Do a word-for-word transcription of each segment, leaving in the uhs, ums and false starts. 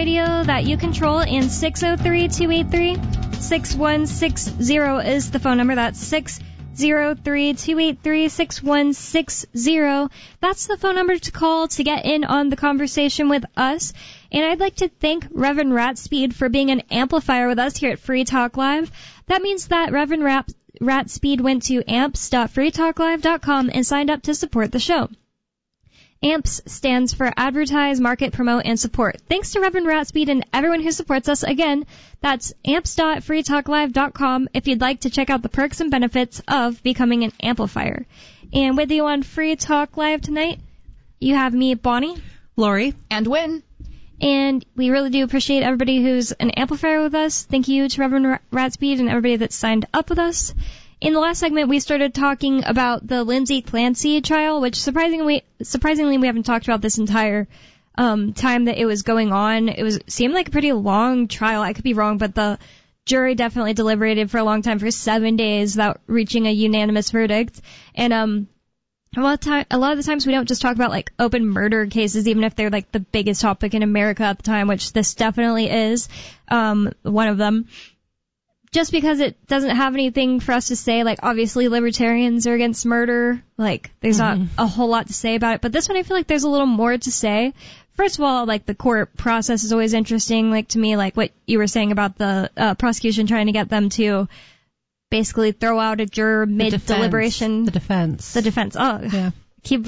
radio that you control, and six oh three, two eight three, six one six zero is the phone number. That's six oh three, two eight three, six one six zero. That's the phone number to call to get in on the conversation with us. And I'd like to thank Reverend Ratspeed for being an amplifier with us here at Free Talk Live. That means that Reverend Rat- Ratspeed went to amps dot free talk live dot com and signed up to support the show. AMPS stands for Advertise, Market, Promote, and Support. Thanks to Reverend Ratspeed and everyone who supports us. Again, that's amps dot free talk live dot com if you'd like to check out the perks and benefits of becoming an amplifier. And with you on Free Talk Live tonight, you have me, Bonnie, Lori, and Wynn. And we really do appreciate everybody who's an amplifier with us. Thank you to Reverend Ratspeed and everybody that signed up with us. In the last segment, we started talking about the Lindsay Clancy trial, which surprisingly, surprisingly, we haven't talked about this entire um, time that it was going on. It was seemed like a pretty long trial. I could be wrong, but the jury definitely deliberated for a long time, for seven days, without reaching a unanimous verdict. And um, a lot of time, a lot of the times, we don't just talk about like open murder cases, even if they're like the biggest topic in America at the time, which this definitely is um, one of them. Just because it doesn't have anything for us to say, like, obviously libertarians are against murder, like, there's mm-hmm. not a whole lot to say about it. But this one, I feel like there's a little more to say. First of all, like, the court process is always interesting, like, to me, like what you were saying about the uh, prosecution trying to get them to basically throw out a juror mid-deliberation. The defense. The defense. Oh, yeah. Keep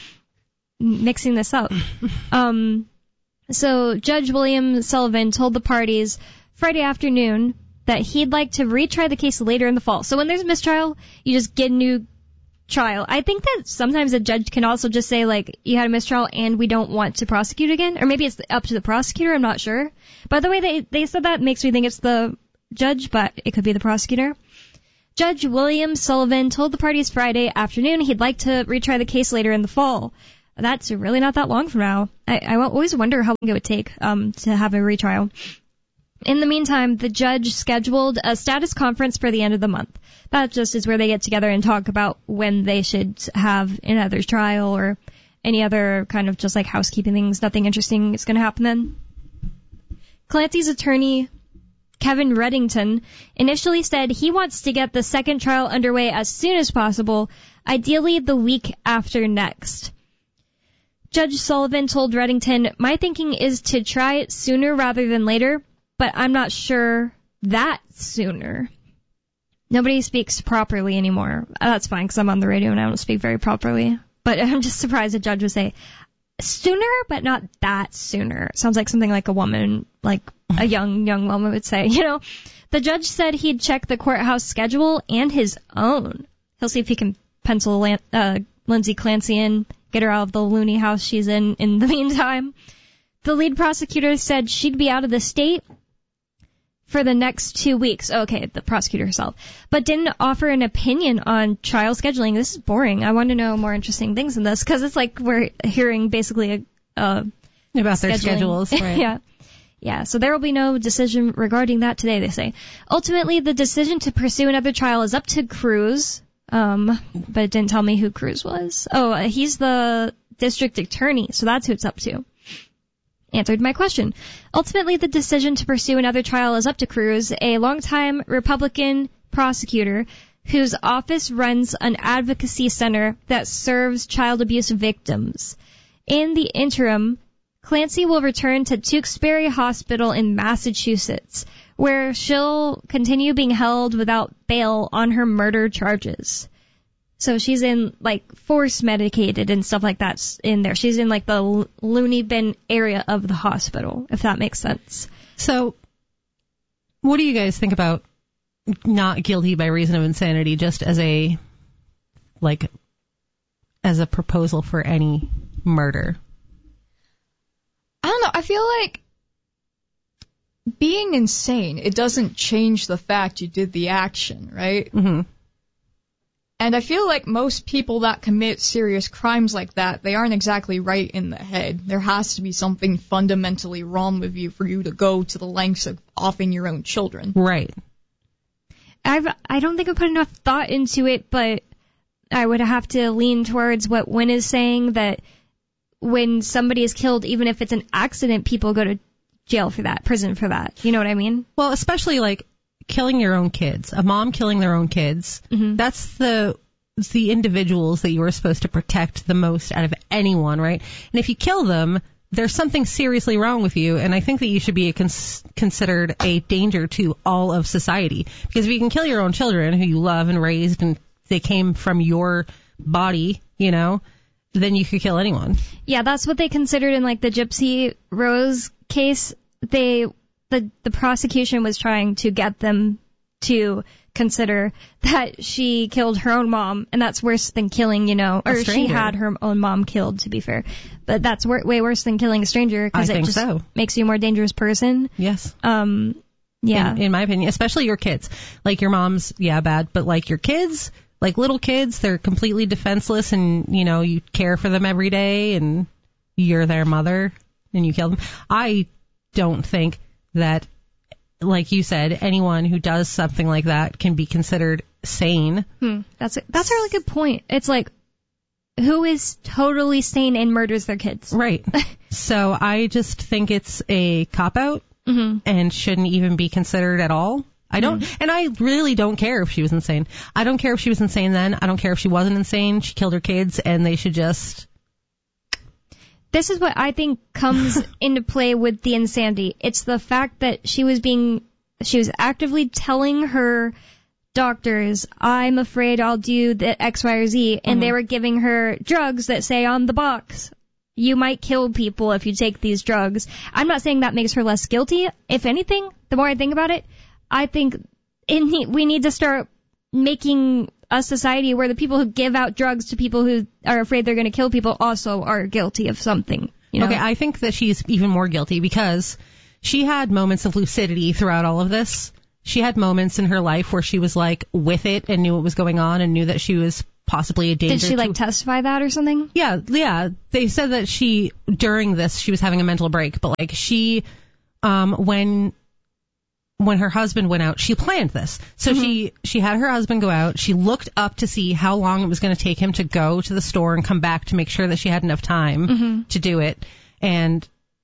mixing this up. um, so Judge William Sullivan told the parties Friday afternoon that he'd like to retry the case later in the fall. So when there's a mistrial, you just get a new trial. I think that sometimes a judge can also just say, like, you had a mistrial and we don't want to prosecute again. Or maybe it's up to the prosecutor, I'm not sure. By the way they, they said that makes me think it's the judge, but it could be the prosecutor. Judge William Sullivan told the parties Friday afternoon he'd like to retry the case later in the fall. That's really not that long from now. I, I always wonder how long it would take um, to have a retrial. In the meantime, the judge scheduled a status conference for the end of the month. That just is where they get together and talk about when they should have another trial or any other kind of just like housekeeping things. Nothing interesting is going to happen then. Clancy's attorney, Kevin Reddington, initially said he wants to get the second trial underway as soon as possible, ideally the week after next. Judge Sullivan told Reddington, "My thinking is to try it sooner rather than later, but I'm not sure that sooner." Nobody speaks properly anymore. That's fine, because I'm on the radio and I don't speak very properly. But I'm just surprised a judge would say, sooner, but not that sooner. Sounds like something like a woman, like a young, young woman would say. You know, the judge said he'd check the courthouse schedule and his own. He'll see if he can pencil Lan- uh, Lindsay Clancy in, get her out of the loony house she's in in the meantime. The lead prosecutor said she'd be out of the state for the next two weeks. Okay, the prosecutor herself. But didn't offer an opinion on trial scheduling. This is boring. I want to know more interesting things in this, because it's like we're hearing basically a, uh, about their scheduling. schedules. Right. yeah. Yeah, so there will be no decision regarding that today, they say. Ultimately, the decision to pursue another trial is up to Cruz, um, but it didn't tell me who Cruz was. Oh, uh, he's the district attorney, so that's who it's up to. Answered my question. Ultimately, the decision to pursue another trial is up to Cruz, a longtime Republican prosecutor whose office runs an advocacy center that serves child abuse victims. In the interim, Clancy will return to Tewksbury Hospital in Massachusetts, where she'll continue being held without bail on her murder charges. So she's in, like, force medicated and stuff like that in there. She's in, like, the loony bin area of the hospital, if that makes sense. So what do you guys think about not guilty by reason of insanity just as a, like, as a proposal for any murder? I don't know. I feel like being insane, it doesn't change the fact you did the action, right? Mm-hmm. And I feel like most people that commit serious crimes like that, they aren't exactly right in the head. There has to be something fundamentally wrong with you for you to go to the lengths of offing your own children. Right. I've, I don't think I put enough thought into it, but I would have to lean towards what Wynn is saying, that when somebody is killed, even if it's an accident, people go to jail for that, prison for that. You know what I mean? Well, especially like killing your own kids, a mom killing their own kids. Mm-hmm. That's the the individuals that you are supposed to protect the most out of anyone, right? And if you kill them, there's something seriously wrong with you, and I think that you should be a cons- considered a danger to all of society. Because if you can kill your own children who you love and raised and they came from your body, you know, then you could kill anyone. Yeah, that's what they considered in like the Gypsy Rose case. They the the prosecution was trying to get them to consider that she killed her own mom, and that's worse than killing, you know, or she had her own mom killed, to be fair. But that's wor- way worse than killing a stranger because it just so. makes you a more dangerous person. Yes. Um, yeah. In, in my opinion, especially your kids. Like your mom's, yeah, bad, but like your kids, like little kids, they're completely defenseless, and, you know, you care for them every day, and you're their mother, and you kill them. I don't think that, like you said, anyone who does something like that can be considered sane. Hmm. That's a, that's a really good point. It's like, who is totally sane and murders their kids? Right. So I just think it's a cop-out mm-hmm. and shouldn't even be considered at all. I don't, mm-hmm. and I really don't care if she was insane. I don't care if she was insane then. I don't care if she wasn't insane. She killed her kids, and they should just... This is what I think comes into play with the insanity. It's the fact that she was being, she was actively telling her doctors, I'm afraid I'll do the X, Y, or Z, and mm-hmm. they were giving her drugs that say on the box, you might kill people if you take these drugs. I'm not saying that makes her less guilty. If anything, the more I think about it, I think it, we need to start making a society where the people who give out drugs to people who are afraid they're going to kill people also are guilty of something. You know? Okay, I think that she's even more guilty because she had moments of lucidity throughout all of this. She had moments in her life where she was like with it and knew what was going on and knew that she was possibly a danger. Did she like to... testify that or something? Yeah, yeah. They said that she, during this, she was having a mental break, but like she, um, when... when her husband went out, she planned this. So mm-hmm. she, she had her husband go out. She looked up to see how long it was going to take him to go to the store and come back to make sure that she had enough time mm-hmm. to do it. And,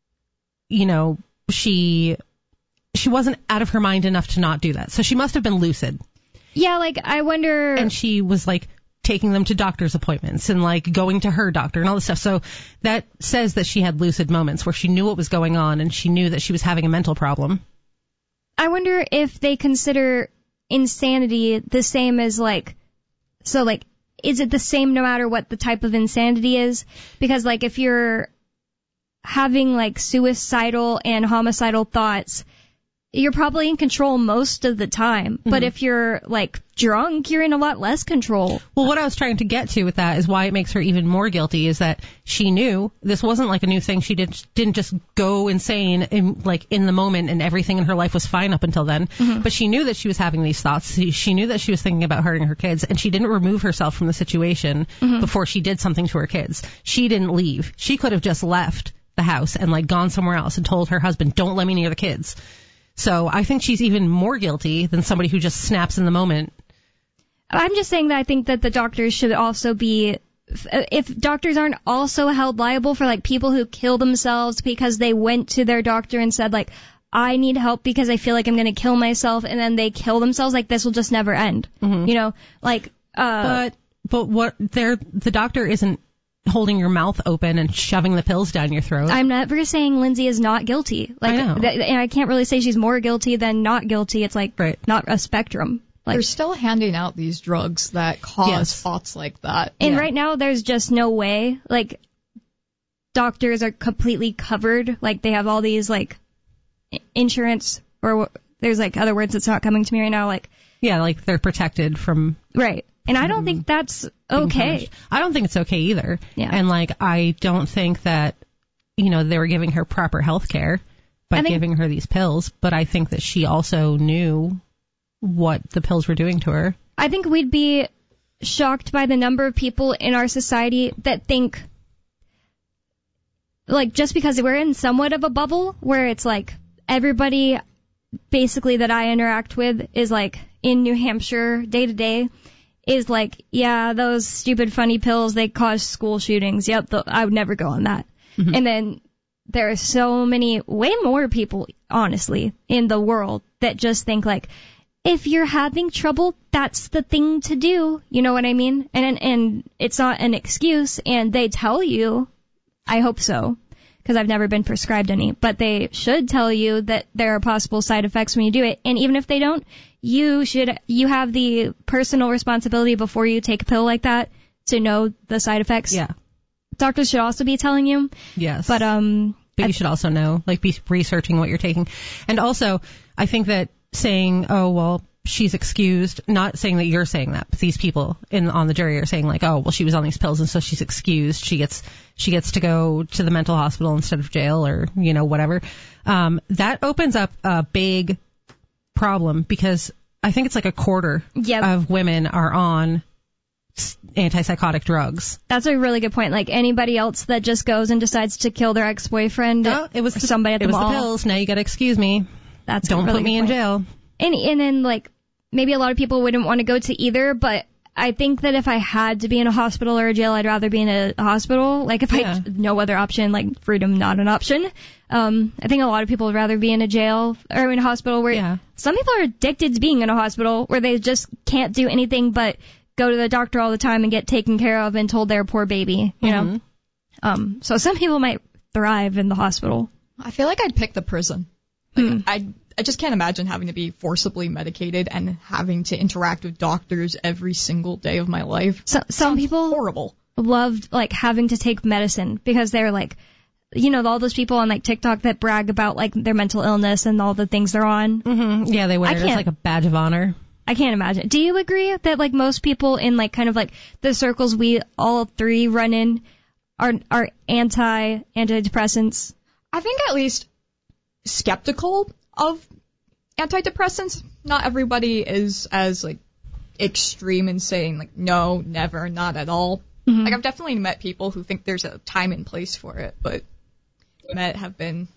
you know, she, she wasn't out of her mind enough to not do that. So she must have been lucid. Yeah, like, I wonder... And she was like taking them to doctor's appointments and like going to her doctor and all this stuff. So that says that she had lucid moments where she knew what was going on and she knew that she was having a mental problem. I wonder if they consider insanity the same as like, so like, is it the same no matter what the type of insanity is? Because like if you're having like suicidal and homicidal thoughts, you're probably in control most of the time. Mm-hmm. But if you're like drunk, you're in a lot less control. Well, what I was trying to get to with that is why it makes her even more guilty is that she knew this wasn't like a new thing. She did, didn't just go insane in like in the moment and everything in her life was fine up until then. Mm-hmm. But she knew that she was having these thoughts. She, she knew that she was thinking about hurting her kids, and she didn't remove herself from the situation mm-hmm. before she did something to her kids. She didn't leave. She could have just left the house and like gone somewhere else and told her husband, don't let me near the kids. So I think she's even more guilty than somebody who just snaps in the moment. I'm just saying that I think that the doctors should also be, if doctors aren't also held liable for like people who kill themselves because they went to their doctor and said like, I need help because I feel like I'm going to kill myself, and then they kill themselves, like this will just never end. Mm-hmm. You know, like, uh, but, but what they're, the doctor isn't holding your mouth open and shoving the pills down your throat. I'm never saying Lindsay is not guilty. Like, I know. Th- and I can't really say she's more guilty than not guilty. It's like right. not a spectrum. Like, they're still handing out these drugs that cause yes. thoughts like that. And yeah. right now there's just no way. Like, doctors are completely covered. Like, they have all these like insurance, or there's like other words that's not coming to me right now. Like, yeah, like they're protected from. Right. And I don't think that's okay. I don't think it's okay either. Yeah. And like, I don't think that, you know, they were giving her proper health care by think, giving her these pills, but I think that she also knew what the pills were doing to her. I think we'd be shocked by the number of people in our society that think, like, just because we're in somewhat of a bubble where it's like everybody basically that I interact with is like in New Hampshire day to day, is like, yeah, those stupid funny pills, they cause school shootings. Yep, th- I would never go on that. Mm-hmm. And then there are so many, way more people, honestly, in the world that just think like, if you're having trouble, that's the thing to do. You know what I mean? And and it's not an excuse, and they tell you, I hope so, because I've never been prescribed any, but they should tell you that there are possible side effects when you do it. And even if they don't, you should, you have the personal responsibility before you take a pill like that to know the side effects. Yeah. Doctors should also be telling you. Yes. But, um, But you should also know, like, be researching what you're taking. And also, I think that saying, oh, well, she's excused, not saying that you're saying that, but these people in on the jury are saying, like, oh, well, she was on these pills and so she's excused. She gets she gets to go to the mental hospital instead of jail, or, you know, whatever. Um, that opens up a big problem, because I think it's like a quarter Yep. of women are on antipsychotic drugs. That's a really good point. Like anybody else that just goes and decides to kill their ex-boyfriend No, it was or the, somebody at it the was mall. the pills. Now you got to excuse me. That's a Don't really put me good in point. jail. And and then like maybe a lot of people wouldn't want to go to either, but I think that if I had to be in a hospital or a jail, I'd rather be in a hospital. Like if Yeah. I had no other option, like freedom not an option. Um, I think a lot of people would rather be in a jail or in a hospital where Yeah. some people are addicted to being in a hospital where they just can't do anything but go to the doctor all the time and get taken care of and told they're a poor baby, you Mhm. know? Um, so some people might thrive in the hospital. I feel like I'd pick the prison. Like, Hmm. I I just can't imagine having to be forcibly medicated and having to interact with doctors every single day of my life. So, some Sounds people horrible. loved like having to take medicine because they're like, you know, all those people on like TikTok that brag about like their mental illness and all the things they're on. Mm-hmm. Yeah, they wear I it as can't- like a badge of honor. I can't imagine. Do you agree that like most people in like kind of like the circles we all three run in are are anti antidepressants? I think at least skeptical of antidepressants. Not everybody is as like extreme in saying like no, never, not at all. Mhm. Like I've definitely met people who think there's a time and place for it, but met have been